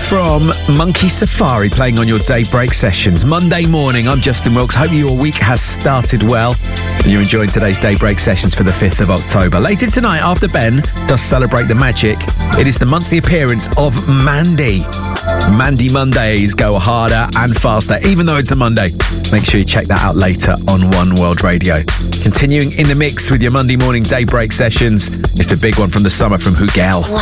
from Monkey Safari playing on your Daybreak sessions. Monday morning, I'm Justin Wilkes. Hope your week has started well and you're enjoying today's Daybreak sessions for the 5th of October. Later tonight, after Ben does celebrate the magic, it is the monthly appearance of Mandy. Mandy Mondays go harder and faster, even though it's a Monday. Make sure you check that out later on One World Radio. Continuing in the mix with your Monday morning Daybreak sessions is the big one from the summer from Hugel.